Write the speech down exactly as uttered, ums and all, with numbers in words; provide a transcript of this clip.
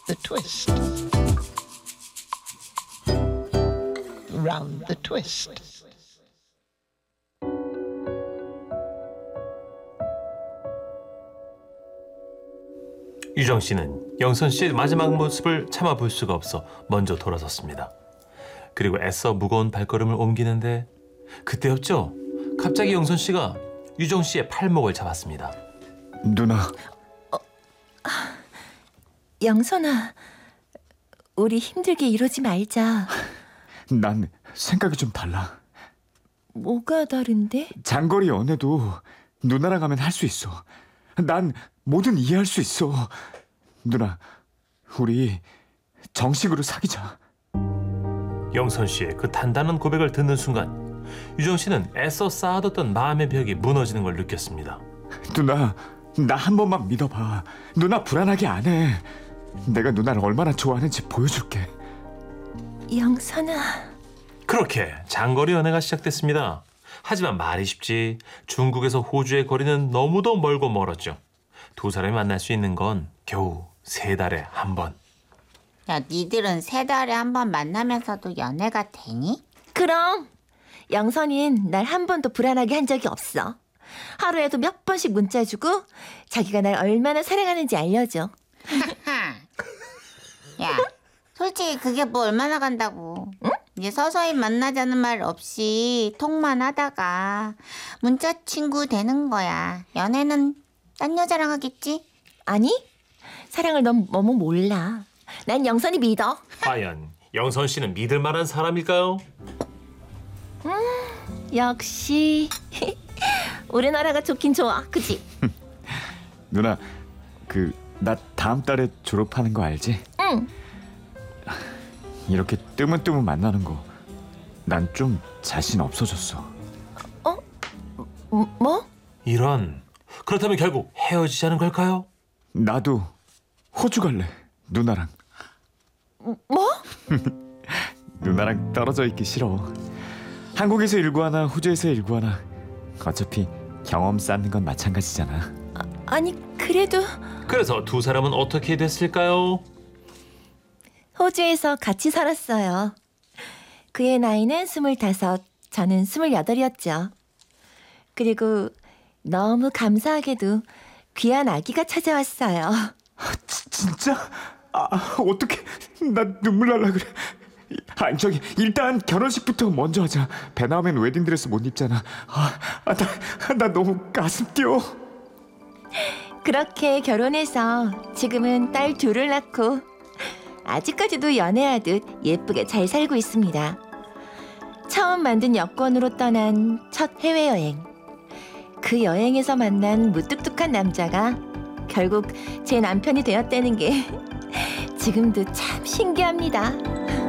the twist. Round the twist. 유정 씨는 영선 씨의 마지막 모습을 참아볼 수가 없어 먼저 돌아섰습니다. 그리고 애써 무거운 발걸음을 옮기는데 그때였죠. 갑자기 영선 씨가 유정 씨의 팔목을 잡았습니다. 누나. 영선아, 우리 힘들게 이러지 말자. 난 생각이 좀 달라. 뭐가 다른데? 장거리 연애도 누나랑 하면 할 수 있어. 난 뭐든 이해할 수 있어. 누나, 우리 정식으로 사귀자. 영선 씨의 그 단단한 고백을 듣는 순간 유정 씨는 애써 쌓아뒀던 마음의 벽이 무너지는 걸 느꼈습니다. 누나, 나 한 번만 믿어봐. 누나 불안하게 안 해. 내가 누나를 얼마나 좋아하는지 보여줄게. 영선아. 그렇게 장거리 연애가 시작됐습니다. 하지만 말이 쉽지 중국에서 호주의 거리는 너무도 멀고 멀었죠. 두 사람이 만날 수 있는 건 겨우 세 달에 한 번. 야, 니들은 세 달에 한 번 만나면서도 연애가 되니? 그럼 영선이는 날 한 번도 불안하게 한 적이 없어. 하루에도 몇 번씩 문자 주고 자기가 날 얼마나 사랑하는지 알려줘. 야, 솔직히 그게 뭐 얼마나 간다고. 응? 이제 서서히 만나자는 말 없이 톡만 하다가 문자 친구 되는 거야. 연애는 딴 여자랑 하겠지? 아니, 사랑을 넌 너무 몰라. 난 영선이 믿어. 과연 영선 씨는 믿을 만한 사람일까요? 음, 역시 우리나라가 좋긴 좋아, 그치? 누나, 그 나 다음 달에 졸업하는 거 알지? 응. 이렇게 뜨문뜨문 만나는 거 난 좀 자신 없어졌어. 어? 뭐? 이런. 그렇다면 결국 헤어지자는 걸까요? 나도 호주 갈래. 누나랑. 뭐? 누나랑 떨어져 있기 싫어. 한국에서 일구하나 호주에서 일구하나 어차피 경험 쌓는 건 마찬가지잖아. 아, 아니 그래도 그래서 두 사람은 어떻게 됐을까요? 호주에서 같이 살았어요. 그의 나이는 스물다섯, 저는 스물여덟이었죠. 그리고 너무 감사하게도 귀한 아기가 찾아왔어요. 지, 진짜? 아, 어떡해. 나 눈물 날라 그래. 아니 저기 일단 결혼식부터 먼저 하자. 배 나오면 웨딩드레스 못 입잖아. 아, 아, 나, 나 너무 가슴 뛰어. 그렇게 결혼해서 지금은 딸 둘을 낳고 아직까지도 연애하듯 예쁘게 잘 살고 있습니다. 처음 만든 여권으로 떠난 첫 해외여행. 그 여행에서 만난 무뚝뚝한 남자가 결국 제 남편이 되었다는 게 지금도 참 신기합니다.